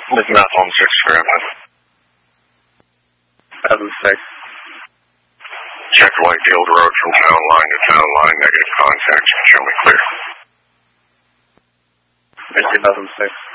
This is Math 16 for Evan. Evan 6. Check Whitefield Road from town line to town line, negative contact. Show me clear. Evan 6.